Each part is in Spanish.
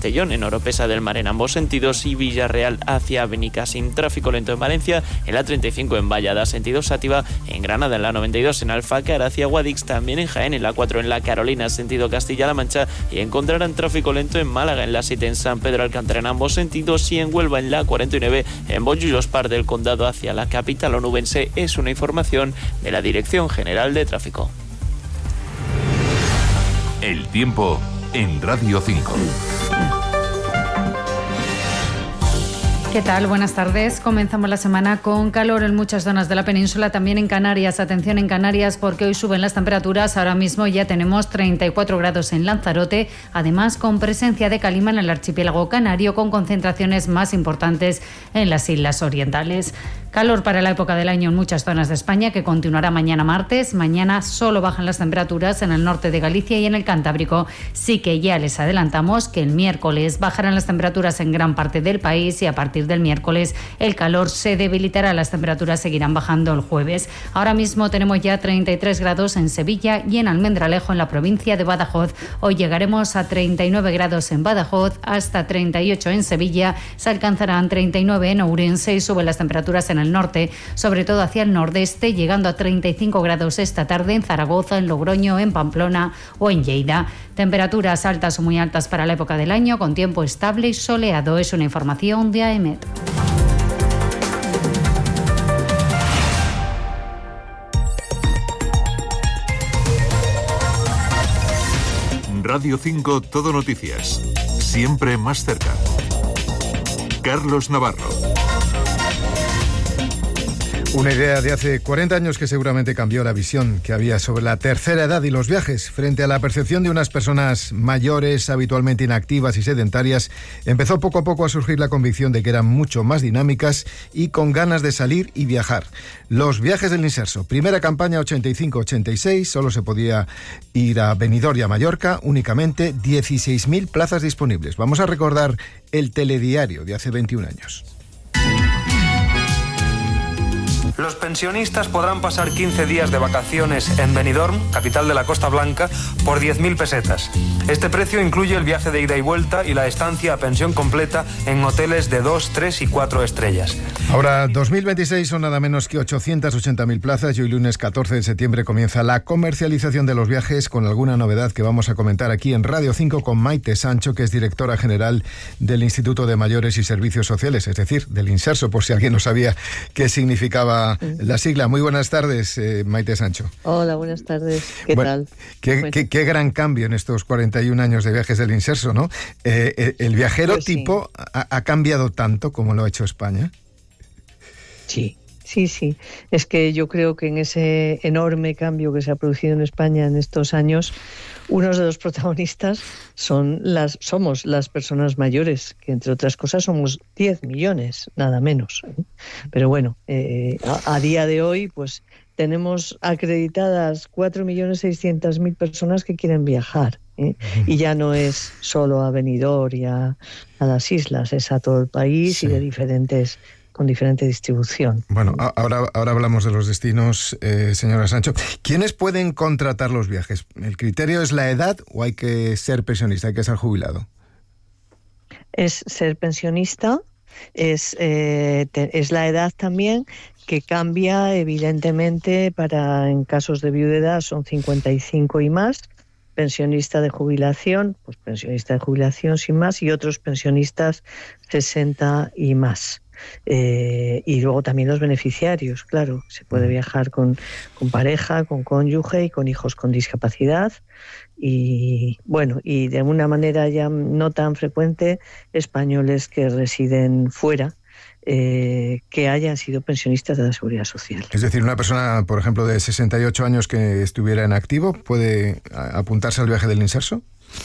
Castellón, en Oropesa del Mar en ambos sentidos, y Villarreal hacia Benicàssim. Tráfico lento en Valencia, en la 35 en Vallada, sentido Sátiva, en Granada en la 92 en Alfácar hacia Guadix, también en Jaén en la 4 en la Carolina, sentido Castilla-La Mancha, y encontrarán tráfico lento en Málaga en la 7 en San Pedro Alcántara en ambos sentidos, y en Huelva en la 49 en Bollullos Par del Condado hacia la capital onubense. Es una información de la Dirección General de Tráfico. El tiempo en Radio 5. ¿Qué tal? Buenas tardes. Comenzamos la semana con calor en muchas zonas de la península, también en Canarias. Atención en Canarias porque hoy suben las temperaturas. Ahora mismo ya tenemos 34 grados en Lanzarote, además con presencia de calima en el archipiélago canario, con concentraciones más importantes en las islas orientales. Calor para la época del año en muchas zonas de España, que continuará mañana martes. Mañana solo bajan las temperaturas en el norte de Galicia y en el Cantábrico. Sí que ya les adelantamos que el miércoles bajarán las temperaturas en gran parte del país, y a partir del miércoles el calor se debilitará. Las temperaturas seguirán bajando el jueves. Ahora mismo tenemos ya 33 grados en Sevilla y en Almendralejo, en la provincia de Badajoz. Hoy llegaremos a 39 grados en Badajoz, hasta 38 en Sevilla. Se alcanzarán 39 en Ourense y suben las temperaturas en el norte, sobre todo hacia el nordeste, llegando a 35 grados esta tarde en Zaragoza, en Logroño, en Pamplona o en Lleida. Temperaturas altas o muy altas para la época del año, con tiempo estable y soleado. Es una información de AEMET. Radio 5 Todo Noticias. Siempre más cerca. Carlos Navarro. Una idea de hace 40 años que seguramente cambió la visión que había sobre la tercera edad y los viajes. Frente a la percepción de unas personas mayores, habitualmente inactivas y sedentarias, empezó poco a poco a surgir la convicción de que eran mucho más dinámicas y con ganas de salir y viajar. Los viajes del Inserso. Primera campaña 85-86, solo se podía ir a Benidorm y a Mallorca, únicamente 16.000 plazas disponibles. Vamos a recordar el telediario de hace 21 años. Los pensionistas podrán pasar 15 días de vacaciones en Benidorm, capital de la Costa Blanca, por 10.000 pesetas. Este precio incluye el viaje de ida y vuelta y la estancia a pensión completa en hoteles de 2, 3 y 4 estrellas. Ahora, 2026 son nada menos que 880.000 plazas y hoy lunes 14 de septiembre comienza la comercialización de los viajes, con alguna novedad que vamos a comentar aquí en Radio 5 con Maite Sancho, que es directora general del Instituto de Mayores y Servicios Sociales, es decir, del Inserso, por si alguien no sabía qué significaba la sigla. Muy buenas tardes, Maite Sancho. Hola, buenas tardes. ¿Qué tal? Qué gran cambio en estos 41 años de viajes del Inserso, ¿no? ¿El viajero Pues tipo ha cambiado tanto como lo ha hecho España? Sí. Es que yo creo que en ese enorme cambio que se ha producido en España en estos años, unos de los protagonistas somos las personas mayores, que entre otras cosas somos 10 millones, nada menos. Pero bueno, a día de hoy pues tenemos acreditadas 4.600.000 personas que quieren viajar. Y ya no es solo a Benidorm y a las islas, es a todo el país, sí. Y con diferente distribución. Bueno, ahora hablamos de los destinos, señora Sancho. ¿Quiénes pueden contratar los viajes? ¿El criterio es la edad o hay que ser pensionista, hay que ser jubilado? Es ser pensionista, es la edad también, que cambia evidentemente en casos de viudedad son 55 y más, pensionista de jubilación, pues pensionista de jubilación sin más, y otros pensionistas 60 y más. Y luego también los beneficiarios, claro, se puede viajar con pareja, con cónyuge y con hijos con discapacidad, y bueno, y de una manera ya no tan frecuente, españoles que residen fuera, que hayan sido pensionistas de la Seguridad Social. Es decir, una persona, por ejemplo, de 68 años que estuviera en activo, ¿puede apuntarse al viaje del Inserso?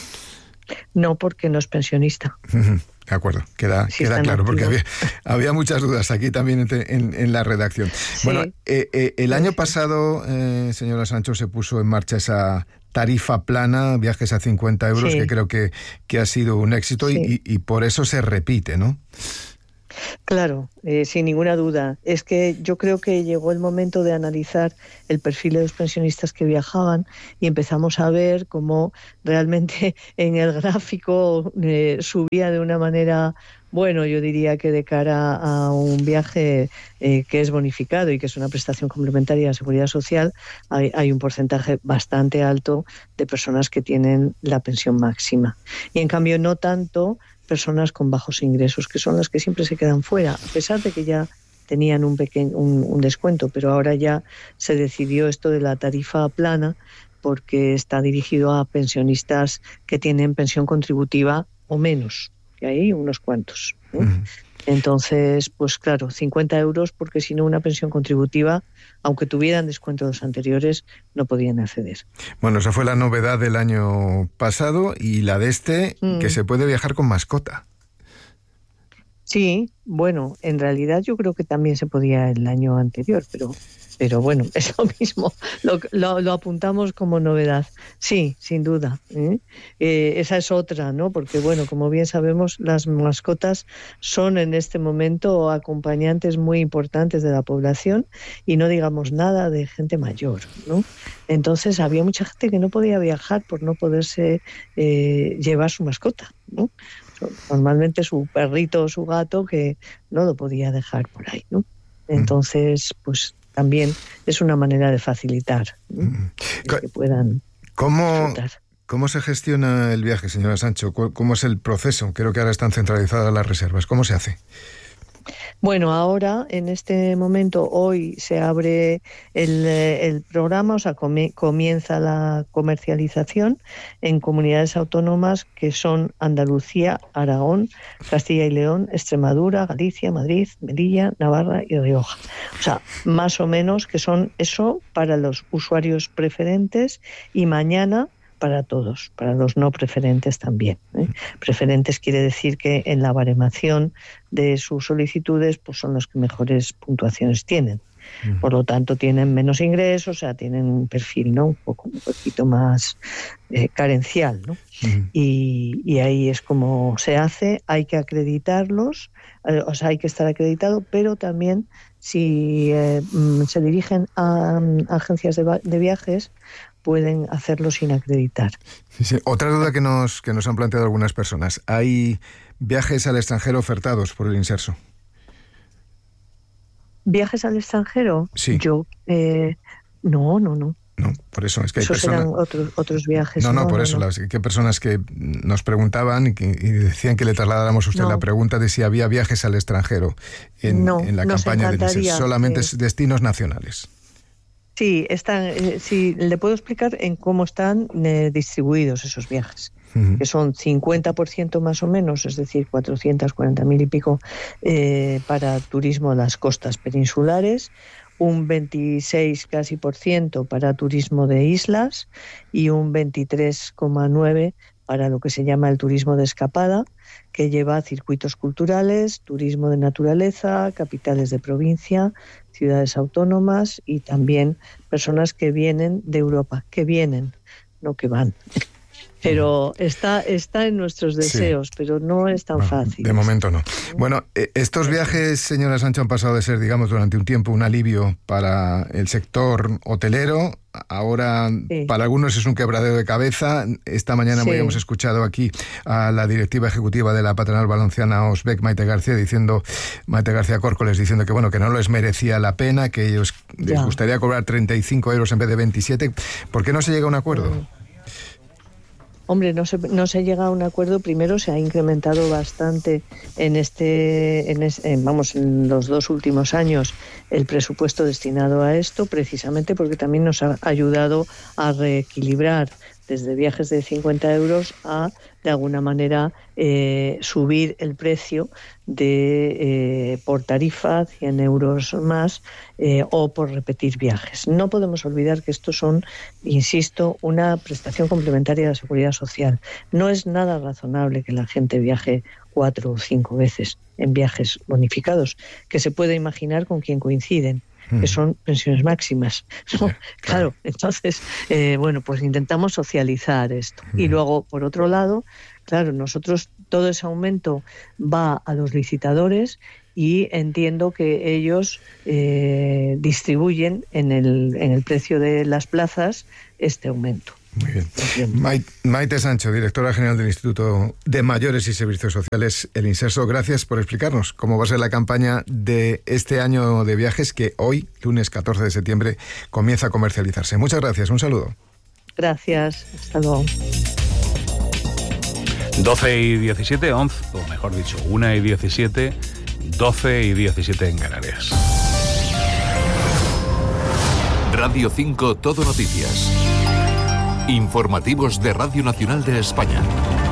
No, porque no es pensionista. De acuerdo, queda claro, porque había muchas dudas aquí también en la redacción. Sí. Bueno, el año pasado, señora Sancho, se puso en marcha esa tarifa plana, viajes a 50 euros, sí. Que creo que ha sido un éxito, sí. y por eso se repite, ¿no? Claro, sin ninguna duda. Es que yo creo que llegó el momento de analizar el perfil de los pensionistas que viajaban y empezamos a ver cómo realmente en el gráfico subía de una manera, bueno, yo diría que de cara a un viaje que es bonificado y que es una prestación complementaria de la Seguridad Social, hay un porcentaje bastante alto de personas que tienen la pensión máxima. Y en cambio no tanto personas con bajos ingresos, que son las que siempre se quedan fuera, a pesar de que ya tenían un descuento, pero ahora ya se decidió esto de la tarifa plana porque está dirigido a pensionistas que tienen pensión contributiva o menos, que hay unos cuantos, ¿no? Entonces, pues claro, 50 euros, porque si no una pensión contributiva, aunque tuvieran descuento los anteriores, no podían acceder. Bueno, esa fue la novedad del año pasado y la de que se puede viajar con mascota. Sí, bueno, en realidad yo creo que también se podía el año anterior, pero bueno, es lo mismo, lo apuntamos como novedad. Sí, sin duda. Esa es otra, ¿no? Porque, bueno, como bien sabemos, las mascotas son en este momento acompañantes muy importantes de la población y no digamos nada de gente mayor, ¿no? Entonces había mucha gente que no podía viajar por no poderse llevar su mascota, ¿no? Normalmente su perrito o su gato que no lo podía dejar por ahí, ¿no? Entonces, pues también es una manera de facilitar, ¿no? Que puedan disfrutar. ¿Cómo se gestiona el viaje, señora Sancho? ¿Cómo es el proceso? Creo que ahora están centralizadas las reservas. ¿Cómo se hace? Bueno, ahora, en este momento, hoy se abre el programa, o sea, comienza la comercialización en comunidades autónomas que son Andalucía, Aragón, Castilla y León, Extremadura, Galicia, Madrid, Melilla, Navarra y Rioja. O sea, más o menos que son eso para los usuarios preferentes y mañana para todos, para los no preferentes también. Preferentes quiere decir que en la baremación de sus solicitudes pues son los que mejores puntuaciones tienen. Por lo tanto, tienen menos ingresos, o sea, tienen un perfil, ¿no? Un poquito más carencial, ¿no? Y ahí es como se hace, hay que acreditarlos, o sea, hay que estar acreditado, pero también si se dirigen a agencias de viajes, pueden hacerlo sin acreditar. Sí. Otra duda que nos han planteado algunas personas. ¿Hay viajes al extranjero ofertados por el Inserso? ¿Viajes al extranjero? Sí. Yo, no. No, por eso es que hay esos personas... eran otros viajes. No, por eso. Que hay personas que nos preguntaban y decían que le trasladáramos a usted la pregunta de si había viajes al extranjero en la campaña del Inserso. Solamente destinos nacionales. Sí, sí, le puedo explicar en cómo están distribuidos esos viajes, que son 50% más o menos, es decir, 440.000 y pico para turismo a las costas peninsulares, un 26 casi % para turismo de islas y un 23,9% para lo que se llama el turismo de escapada, que lleva circuitos culturales, turismo de naturaleza, capitales de provincia, ciudades autónomas y también personas que vienen de Europa, no que van. Pero está en nuestros deseos, pero no es tan fácil. De momento no. Bueno, estos viajes, señora Sancho, han pasado de ser, digamos, durante un tiempo un alivio para el sector hotelero. Ahora, para algunos es un quebradero de cabeza. Esta mañana habíamos escuchado aquí a la directiva ejecutiva de la patronal valenciana Osbec, Maite García Córcoles, diciendo que bueno, que no les merecía la pena, que ellos les gustaría cobrar 35 euros en vez de 27. ¿Por qué no se llega a un acuerdo? Hombre, no se llega a un acuerdo. Primero, se ha incrementado bastante en los 2 últimos años el presupuesto destinado a esto, precisamente porque también nos ha ayudado a reequilibrar desde viajes de 50 euros a, de alguna manera, subir el precio de por tarifa 100 euros más o por repetir viajes. No podemos olvidar que estos son, insisto, una prestación complementaria de la Seguridad Social. No es nada razonable que la gente viaje 4 o 5 veces en viajes bonificados, que se puede imaginar con quien coinciden, que son pensiones máximas, ¿no? Claro, entonces, pues intentamos socializar esto. Y luego, por otro lado, claro, nosotros todo ese aumento va a los licitadores y entiendo que ellos distribuyen en el precio de las plazas este aumento. Muy bien. Maite Sancho, directora general del Instituto de Mayores y Servicios Sociales, el Inserso, gracias por explicarnos cómo va a ser la campaña de este año de viajes que hoy, lunes 14 de septiembre, comienza a comercializarse. Muchas gracias, un saludo. Gracias, hasta luego. 12:17, 11, o mejor dicho, 1:17, 12:17 en Canarias. Radio 5 Todo Noticias. Informativos de Radio Nacional de España.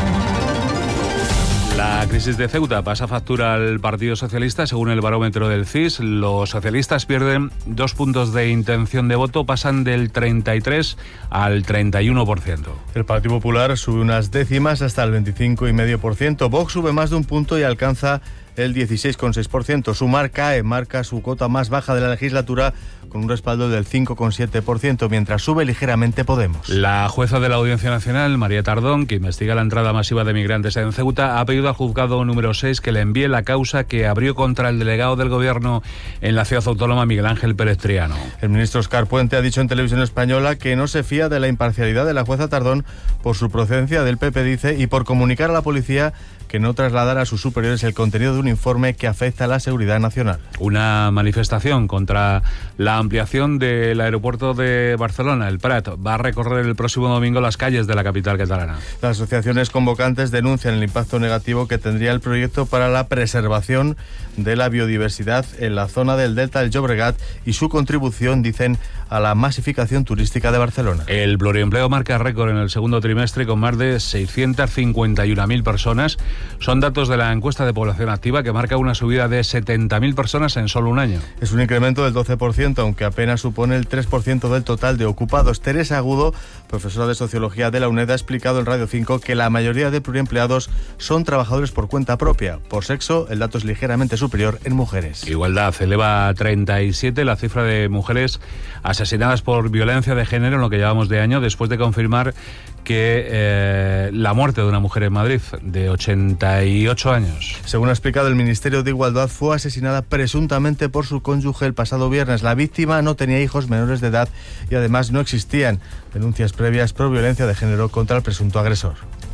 La crisis de Ceuta pasa factura al Partido Socialista. Según el barómetro del CIS, los socialistas pierden 2 puntos de intención de voto, pasan del 33 al 31%. El Partido Popular sube unas décimas hasta el 25,5%. Vox sube más de un punto y alcanza el 16,6%. Sumar cae, marca su cota más baja de la legislatura con un respaldo del 5,7%, mientras sube ligeramente Podemos. La jueza de la Audiencia Nacional, María Tardón, que investiga la entrada masiva de migrantes en Ceuta, ha pedido al juzgado número 6 que le envíe la causa que abrió contra el delegado del Gobierno en la ciudad autónoma, Miguel Ángel Pérez Triano. El ministro Óscar Puente ha dicho en Televisión Española que no se fía de la imparcialidad de la jueza Tardón por su procedencia del PP, dice, y por comunicar a la policía que no trasladara a sus superiores el contenido de un informe que afecta a la seguridad nacional. Una manifestación contra la ampliación del aeropuerto de Barcelona, el Prat, va a recorrer el próximo domingo las calles de la capital catalana. Las asociaciones convocantes denuncian el impacto negativo que tendría el proyecto para la preservación de la biodiversidad en la zona del Delta del Llobregat y su contribución, dicen, a la masificación turística de Barcelona. El pluriempleo marca récord en el segundo trimestre con más de 651.000 personas. Son datos de la encuesta de población activa que marca una subida de 70.000 personas en solo un año. Es un incremento del 12%, aunque apenas supone el 3% del total de ocupados. Teresa Agudo, profesora de Sociología de la UNED, ha explicado en Radio 5 que la mayoría de pluriempleados son trabajadores por cuenta propia. Por sexo, el dato es ligeramente superior en mujeres. Igualdad eleva a 37 la cifra de mujeres asesinadas por violencia de género en lo que llevamos de año, después de confirmar que la muerte de una mujer en Madrid de 88 años. Según ha explicado el Ministerio de Igualdad, fue asesinada presuntamente por su cónyuge el pasado viernes. La víctima no tenía hijos menores de edad y además no existían denuncias previas por violencia de género contra el presunto agresor.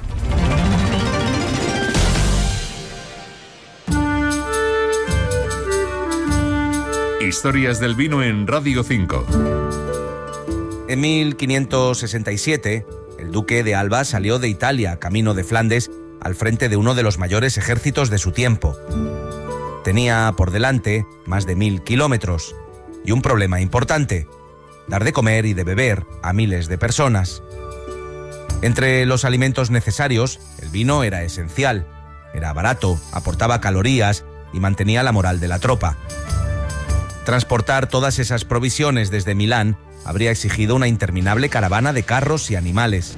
Historias del vino en Radio 5. En 1567, el duque de Alba salió de Italia, camino de Flandes, al frente de uno de los mayores ejércitos de su tiempo. Tenía por delante más de 1.000 kilómetros y un problema importante: dar de comer y de beber a miles de personas. Entre los alimentos necesarios, el vino era esencial. Era barato, aportaba calorías y mantenía la moral de la tropa. Transportar todas esas provisiones desde Milán habría exigido una interminable caravana de carros y animales.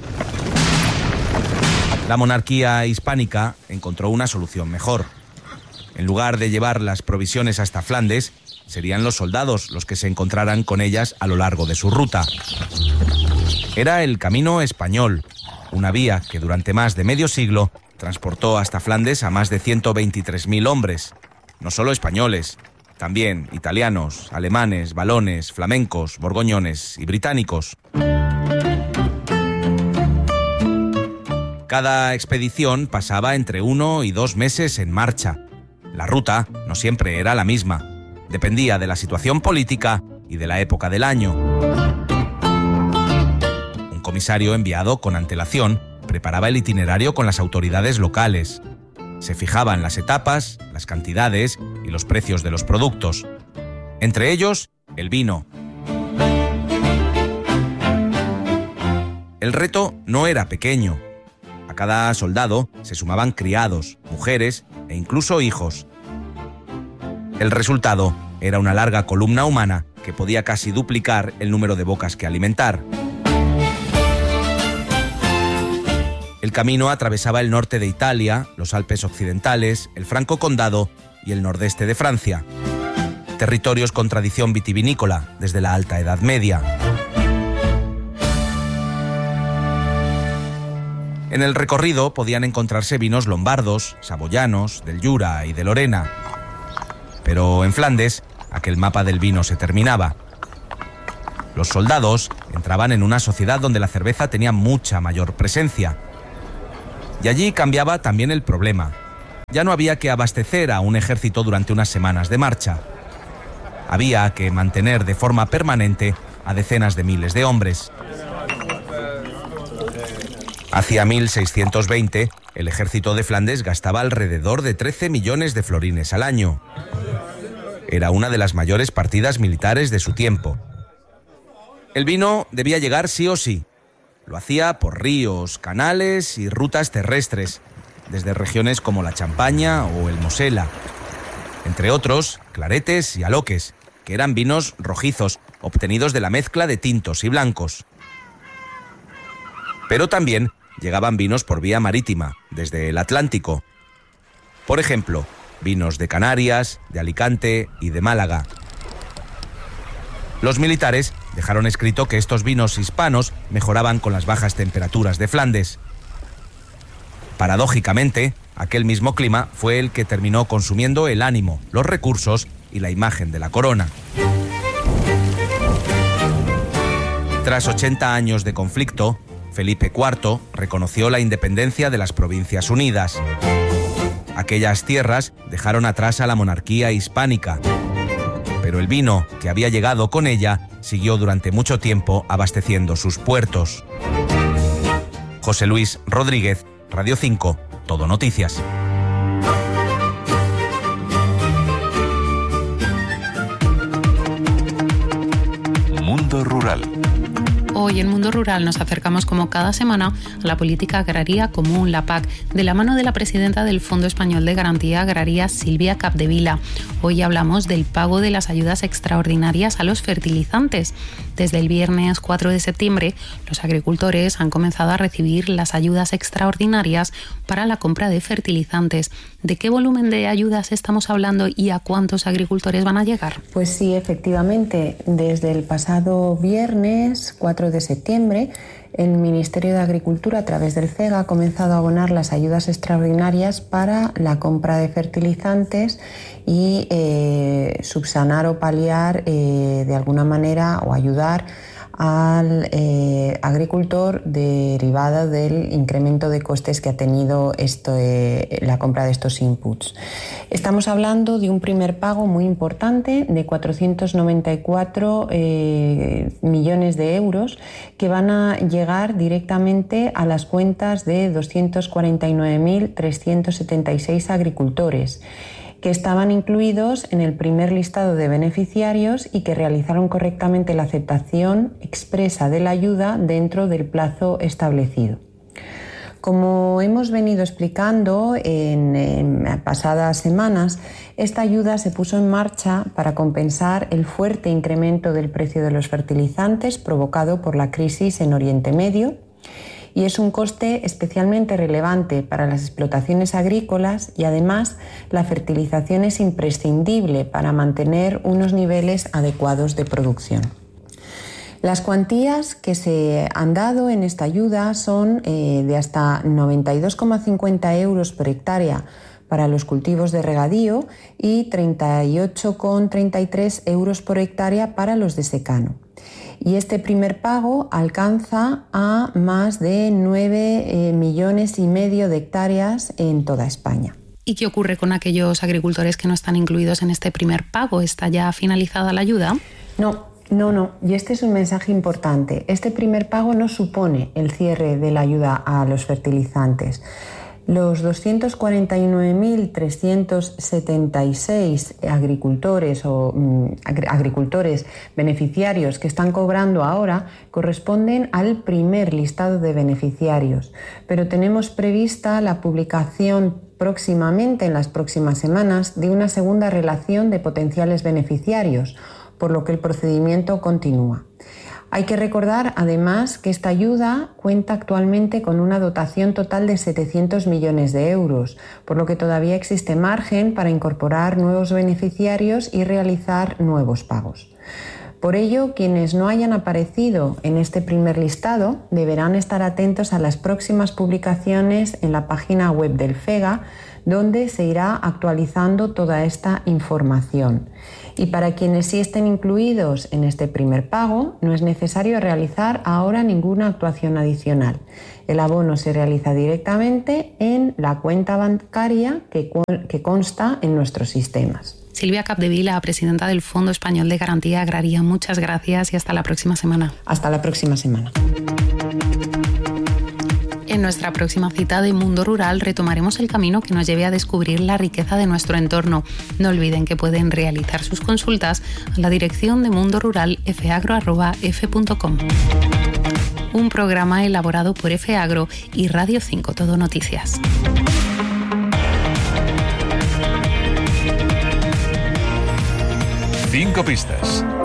La monarquía hispánica encontró una solución mejor. En lugar de llevar las provisiones hasta Flandes, serían los soldados los que se encontraran con ellas a lo largo de su ruta. Era el Camino Español, una vía que durante más de medio siglo transportó hasta Flandes a más de 123.000 hombres, no solo españoles, también italianos, alemanes, valones, flamencos, borgoñones y británicos. Cada expedición pasaba entre 1 y 2 meses en marcha. La ruta no siempre era la misma. Dependía de la situación política y de la época del año. Un comisario enviado con antelación preparaba el itinerario con las autoridades locales. Se fijaban las etapas, las cantidades y los precios de los productos. Entre ellos, el vino. El reto no era pequeño. A cada soldado se sumaban criados, mujeres e incluso hijos. El resultado era una larga columna humana que podía casi duplicar el número de bocas que alimentar. El camino atravesaba el norte de Italia, los Alpes occidentales, el Franco Condado y el nordeste de Francia. Territorios con tradición vitivinícola desde la Alta Edad Media. En el recorrido podían encontrarse vinos lombardos, saboyanos, del Jura y de Lorena. Pero en Flandes, aquel mapa del vino se terminaba. Los soldados entraban en una sociedad donde la cerveza tenía mucha mayor presencia. Y allí cambiaba también el problema. Ya no había que abastecer a un ejército durante unas semanas de marcha. Había que mantener de forma permanente a decenas de miles de hombres. Hacia 1620, el ejército de Flandes gastaba alrededor de 13 millones de florines al año. Era una de las mayores partidas militares de su tiempo. El vino debía llegar sí o sí. Lo hacía por ríos, canales y rutas terrestres, desde regiones como la Champaña o el Mosela. Entre otros, claretes y aloques, que eran vinos rojizos, obtenidos de la mezcla de tintos y blancos. Pero también llegaban vinos por vía marítima, desde el Atlántico. Por ejemplo, vinos de Canarias, de Alicante y de Málaga. Los militares dejaron escrito que estos vinos hispanos mejoraban con las bajas temperaturas de Flandes. Paradójicamente, aquel mismo clima fue el que terminó consumiendo el ánimo, los recursos y la imagen de la corona. Tras 80 años de conflicto, Felipe IV reconoció la independencia de las Provincias Unidas. Aquellas tierras dejaron atrás a la monarquía hispánica, pero el vino que había llegado con ella siguió durante mucho tiempo abasteciendo sus puertos. José Luis Rodríguez, Radio 5, Todo Noticias. Mundo Rural. Hoy en Mundo Rural nos acercamos como cada semana a la política agraria común, la PAC, de la mano de la presidenta del Fondo Español de Garantía Agraria, Silvia Capdevila. Hoy hablamos del pago de las ayudas extraordinarias a los fertilizantes. Desde el viernes 4 de septiembre, los agricultores han comenzado a recibir las ayudas extraordinarias para la compra de fertilizantes. ¿De qué volumen de ayudas estamos hablando y a cuántos agricultores van a llegar? Pues sí, efectivamente, desde el pasado viernes 4 de septiembre, el Ministerio de Agricultura, a través del FEGA, ha comenzado a abonar las ayudas extraordinarias para la compra de fertilizantes y subsanar o paliar de alguna manera o ayudar al agricultor derivada del incremento de costes que ha tenido la compra de estos inputs. Estamos hablando de un primer pago muy importante de 494 millones de euros que van a llegar directamente a las cuentas de 249.376 agricultores que estaban incluidos en el primer listado de beneficiarios y que realizaron correctamente la aceptación expresa de la ayuda dentro del plazo establecido. Como hemos venido explicando en pasadas semanas, esta ayuda se puso en marcha para compensar el fuerte incremento del precio de los fertilizantes provocado por la crisis en Oriente Medio, y es un coste especialmente relevante para las explotaciones agrícolas y además la fertilización es imprescindible para mantener unos niveles adecuados de producción. Las cuantías que se han dado en esta ayuda son de hasta 92,50 euros por hectárea para los cultivos de regadío y 38,33 euros por hectárea para los de secano. Y este primer pago alcanza a más de 9,5 millones de hectáreas en toda España. ¿Y qué ocurre con aquellos agricultores que no están incluidos en este primer pago? ¿Está ya finalizada la ayuda? No. Y este es un mensaje importante. Este primer pago no supone el cierre de la ayuda a los fertilizantes. Los 249.376 agricultores o agricultores beneficiarios que están cobrando ahora corresponden al primer listado de beneficiarios, pero tenemos prevista la publicación próximamente, en las próximas semanas, de una segunda relación de potenciales beneficiarios, por lo que el procedimiento continúa. Hay que recordar, además, que esta ayuda cuenta actualmente con una dotación total de 700 millones de euros, por lo que todavía existe margen para incorporar nuevos beneficiarios y realizar nuevos pagos. Por ello, quienes no hayan aparecido en este primer listado deberán estar atentos a las próximas publicaciones en la página web del FEGA, donde se irá actualizando toda esta información. Y para quienes sí estén incluidos en este primer pago, no es necesario realizar ahora ninguna actuación adicional. El abono se realiza directamente en la cuenta bancaria que consta en nuestros sistemas. Silvia Capdevila, presidenta del Fondo Español de Garantía Agraria, muchas gracias y hasta la próxima semana. Hasta la próxima semana. En nuestra próxima cita de Mundo Rural retomaremos el camino que nos lleve a descubrir la riqueza de nuestro entorno. No olviden que pueden realizar sus consultas a la dirección de Mundo Rural fagro@f.com. Un programa elaborado por FAgro y Radio 5 Todo Noticias. Cinco pistas.